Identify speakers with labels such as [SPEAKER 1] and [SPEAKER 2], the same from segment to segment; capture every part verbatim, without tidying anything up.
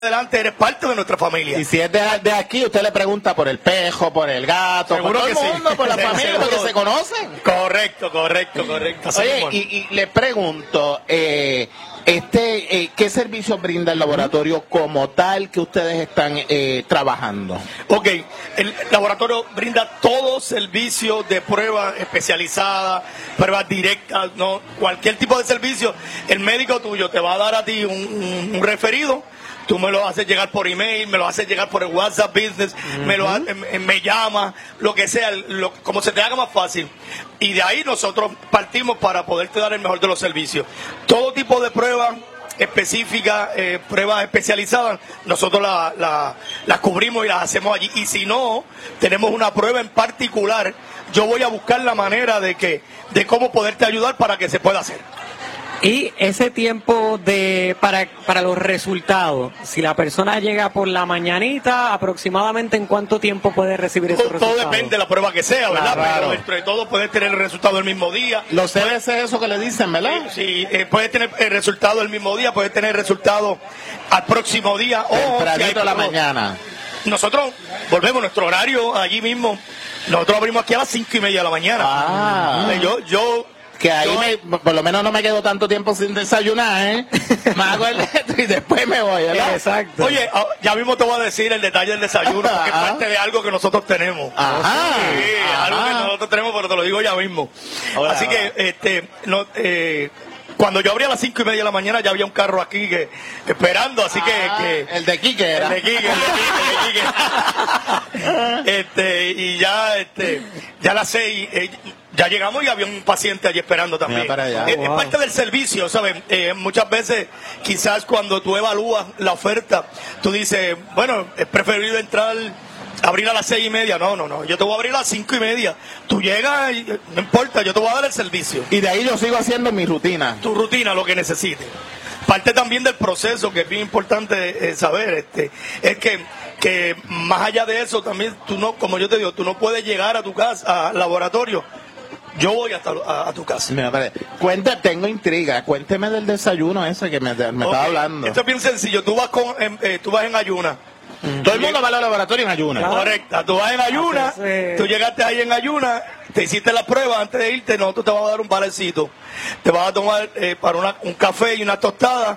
[SPEAKER 1] adelante, eres parte de nuestra familia.
[SPEAKER 2] Y si es de, de aquí, usted le pregunta por el pejo, por el gato,
[SPEAKER 1] seguro
[SPEAKER 2] por todo
[SPEAKER 1] que
[SPEAKER 2] el mundo,
[SPEAKER 1] sí.
[SPEAKER 2] por la familia,
[SPEAKER 1] Seguro.
[SPEAKER 2] porque se conocen.
[SPEAKER 1] Correcto, correcto, correcto. Así
[SPEAKER 2] Oye,
[SPEAKER 1] mismo.
[SPEAKER 2] y, y le pregunto, eh, este, eh, ¿qué servicio brinda el laboratorio como tal que ustedes están eh, trabajando?
[SPEAKER 1] Ok, el laboratorio brinda todo servicio de pruebas especializadas, pruebas directas, no cualquier tipo de servicio. El médico tuyo te va a dar a ti un, un, un referido. Tú me lo haces llegar por email, me lo haces llegar por el WhatsApp Business, uh-huh. me lo me, me llama, lo que sea, lo, como se te haga más fácil. Y de ahí nosotros partimos para poderte dar el mejor de los servicios. Todo tipo de pruebas específicas, eh, pruebas especializadas, nosotros las la, la cubrimos y las hacemos allí. Y si no, tenemos una prueba en particular, yo voy a buscar la manera de que de cómo poderte ayudar para que se pueda hacer.
[SPEAKER 3] Y ese tiempo de para para los resultados, si la persona llega por la mañanita, aproximadamente en cuánto tiempo puede recibir esos
[SPEAKER 1] todo,
[SPEAKER 3] resultados.
[SPEAKER 1] Todo depende de la prueba que sea, ¿verdad?
[SPEAKER 2] Claro.
[SPEAKER 1] Pero dentro de todo puedes tener el resultado el mismo día.
[SPEAKER 2] Los C B C, eso que le dicen, ¿verdad?
[SPEAKER 1] Sí, sí eh, puedes tener el resultado el mismo día, puedes tener el resultado al próximo día. O
[SPEAKER 2] tempranito
[SPEAKER 1] si hay,
[SPEAKER 2] a la mañana.
[SPEAKER 1] Nosotros volvemos nuestro horario allí mismo. Nosotros abrimos aquí a las cinco y media de la mañana.
[SPEAKER 2] Ah.
[SPEAKER 1] Yo, yo
[SPEAKER 2] Que ahí,
[SPEAKER 1] Yo,
[SPEAKER 2] me, por lo menos no me quedo tanto tiempo sin desayunar, ¿eh? Me hago el y después me voy, ¿verdad?
[SPEAKER 3] Exacto.
[SPEAKER 1] Oye, ya mismo te voy a decir el detalle del desayuno, porque es
[SPEAKER 2] Ajá.
[SPEAKER 1] parte de algo que nosotros tenemos.
[SPEAKER 2] Ajá.
[SPEAKER 1] Sí,
[SPEAKER 2] Ajá.
[SPEAKER 1] algo que nosotros tenemos, pero te lo digo ya mismo.
[SPEAKER 2] Hola,
[SPEAKER 1] Así
[SPEAKER 2] hola.
[SPEAKER 1] que, este, no, eh, cuando yo abrí a las cinco y media de la mañana ya había un carro aquí que esperando, así que,
[SPEAKER 2] Ah,
[SPEAKER 1] que
[SPEAKER 2] el de Quique era.
[SPEAKER 1] el de Quique, el de Quique, el de Quique. este, y ya, este, ya a las seis, eh, ya llegamos y había un paciente allí esperando también.
[SPEAKER 2] Mira para allá.
[SPEAKER 1] Es,
[SPEAKER 3] Wow.
[SPEAKER 1] es parte del servicio, ¿sabes? Eh, muchas veces, quizás cuando tú evalúas la oferta, tú dices, bueno, es preferible entrar, abrir a las seis y media. No, no, no, yo te voy a abrir a las cinco y media. Tú llegas y no importa, yo te voy a dar el servicio.
[SPEAKER 2] Y de ahí yo sigo haciendo mi rutina.
[SPEAKER 1] Tu rutina, lo que necesites. Parte también del proceso, que es bien importante eh, saber, este, es que, que más allá de eso, también tú no, como yo te digo, tú no puedes llegar a tu casa, al laboratorio. Yo voy hasta a, a tu casa.
[SPEAKER 2] Mira, espere. Cuente, tengo intriga. Cuénteme del desayuno ese que me, me
[SPEAKER 1] Okay.
[SPEAKER 2] estaba hablando.
[SPEAKER 1] Esto es bien sencillo. Tú vas con, en, eh, tú vas en ayuna.
[SPEAKER 2] Todo el mundo va al laboratorio en ayunas.
[SPEAKER 1] Correcta. Tú vas en ayuna.
[SPEAKER 3] Hacerse-
[SPEAKER 1] Tú llegaste ahí en ayuna. Te hiciste la prueba antes de irte. Nosotros te vamos a dar un valecito. Te vas a tomar eh, para una, un café y una tostada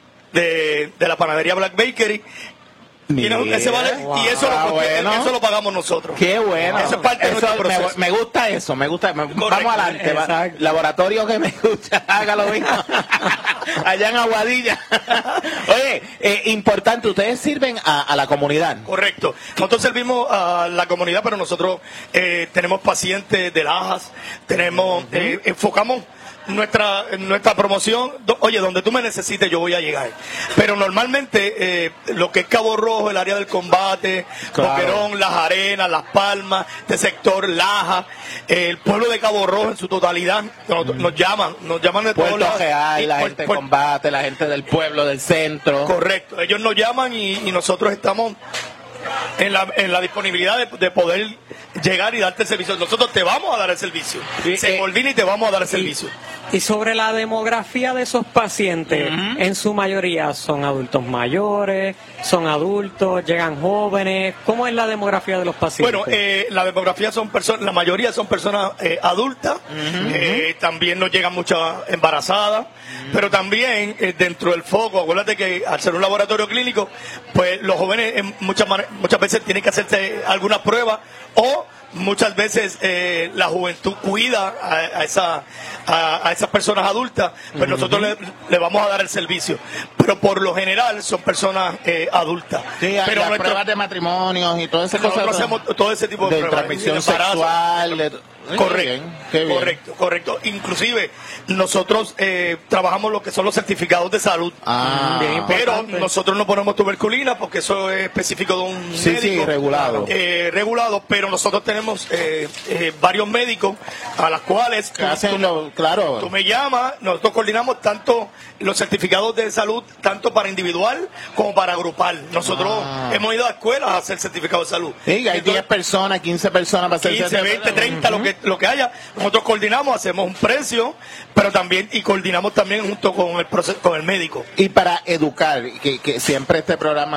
[SPEAKER 1] de, de la panadería Black Bakery. Y, no- ese vale-
[SPEAKER 2] Wow.
[SPEAKER 1] y eso,
[SPEAKER 2] Ah,
[SPEAKER 1] lo,
[SPEAKER 2] bueno.
[SPEAKER 1] eso lo pagamos nosotros.
[SPEAKER 2] Qué bueno.
[SPEAKER 1] Eso es parte de
[SPEAKER 2] Eso
[SPEAKER 1] nuestro
[SPEAKER 2] me,
[SPEAKER 1] proceso.
[SPEAKER 2] me gusta eso, me gusta. me- vamos adelante. va.
[SPEAKER 3] exacto.
[SPEAKER 2] Laboratorio que me escucha, hágalo mismo. Allá en Aguadilla. Oye, eh, importante, ustedes sirven a, a la comunidad.
[SPEAKER 1] Correcto. Nosotros servimos a la comunidad, pero nosotros eh, tenemos pacientes de Lajas, tenemos, eh, enfocamos nuestra nuestra promoción, do- oye, donde tú me necesites yo voy a llegar. Pero normalmente eh, lo que es Cabo Rojo, el área del combate,
[SPEAKER 2] Claro.
[SPEAKER 1] Boquerón, Las Arenas, Las Palmas, este sector, Laja, eh, el pueblo de Cabo Rojo en su totalidad, nos, nos llaman, nos llaman de todos
[SPEAKER 2] Puerto
[SPEAKER 1] lados.
[SPEAKER 2] Real,
[SPEAKER 1] Y
[SPEAKER 2] la
[SPEAKER 1] Puer-
[SPEAKER 2] gente de
[SPEAKER 1] Puer-
[SPEAKER 2] combate, la gente del pueblo, del centro.
[SPEAKER 1] Correcto, ellos nos llaman y, y nosotros estamos en la, en la disponibilidad de, de poder llegar y darte el servicio. Nosotros te vamos a dar el servicio.
[SPEAKER 2] Sí,
[SPEAKER 1] Se
[SPEAKER 2] eh,
[SPEAKER 1] coordina y te vamos a dar el servicio.
[SPEAKER 3] Y sobre la demografía de esos pacientes, en su mayoría son adultos mayores, son adultos, llegan jóvenes. ¿Cómo es la demografía de los pacientes?
[SPEAKER 1] Bueno, eh, la demografía son personas, la mayoría son personas eh, adultas, eh, también nos llegan muchas embarazadas, pero también eh, dentro del foco, acuérdate que al ser un laboratorio clínico, pues los jóvenes en muchas, mane- muchas veces tienen que hacerse algunas pruebas o muchas veces eh, la juventud cuida a, a, esa, a, a esas personas adultas, pues nosotros le, le vamos a dar el servicio. Pero por lo general son personas eh, adultas.
[SPEAKER 2] Sí, hay
[SPEAKER 1] Pero
[SPEAKER 2] las
[SPEAKER 1] nuestro-
[SPEAKER 2] pruebas de matrimonios y todas esas
[SPEAKER 1] nosotros
[SPEAKER 2] cosas.
[SPEAKER 1] hacemos todo ese tipo de,
[SPEAKER 2] de
[SPEAKER 1] pruebas.
[SPEAKER 2] transmisión
[SPEAKER 1] de embarazo.
[SPEAKER 2] sexual. de- Qué
[SPEAKER 1] Correcto,
[SPEAKER 2] bien, qué bien.
[SPEAKER 1] correcto, correcto. Inclusive nosotros eh, trabajamos lo que son los certificados de salud.
[SPEAKER 2] Ah,
[SPEAKER 3] Bien
[SPEAKER 1] Pero
[SPEAKER 3] importante.
[SPEAKER 1] nosotros no ponemos tuberculina porque eso es específico de un
[SPEAKER 2] Sí,
[SPEAKER 1] médico.
[SPEAKER 2] sí, regulado.
[SPEAKER 1] Eh, regulado, pero nosotros tenemos eh, eh, varios médicos a las cuales
[SPEAKER 2] que
[SPEAKER 1] tú-
[SPEAKER 2] hacen
[SPEAKER 1] tú-
[SPEAKER 2] lo, claro.
[SPEAKER 1] Tú me llamas, nosotros coordinamos tanto los certificados de salud, tanto para individual como para grupal. Nosotros
[SPEAKER 2] Ah.
[SPEAKER 1] hemos ido a escuelas a hacer certificados de salud.
[SPEAKER 2] Sí, hay
[SPEAKER 1] Entonces,
[SPEAKER 2] diez personas, quince personas para hacer
[SPEAKER 1] quince, veinte, treinta, lo que, lo que haya. Nosotros coordinamos, hacemos un precio, pero también, y coordinamos también junto con el proceso, con el médico.
[SPEAKER 2] Y para educar, que, que siempre este programa